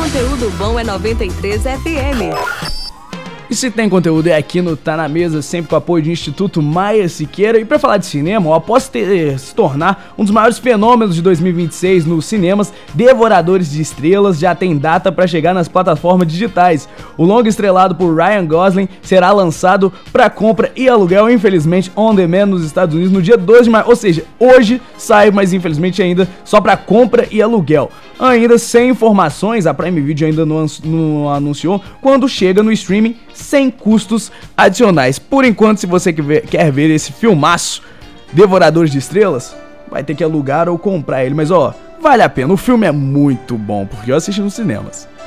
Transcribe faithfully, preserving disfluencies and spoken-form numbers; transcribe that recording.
conteúdo bom é noventa e três F M. E se tem conteúdo é aqui no Tá Na Mesa, sempre com apoio do Instituto Maia Siqueira. E pra falar de cinema, após ter, se tornar um dos maiores fenômenos de dois mil e vinte e seis nos cinemas, Devoradores de Estrelas já tem data para chegar nas plataformas digitais. O longa estrelado por Ryan Gosling será lançado para compra e aluguel, infelizmente, on demand nos Estados Unidos no dia dois de maio. Ou seja, hoje sai, mas infelizmente ainda só para compra e aluguel. Ainda sem informações, a Prime Video ainda não, não anunciou quando chega no streaming sem custos adicionais. Por enquanto, se você quer ver, quer ver esse filmaço, Devoradores de Estrelas, vai ter que alugar ou comprar ele. Mas ó, vale a pena, o filme é muito bom, porque eu assisti nos cinemas.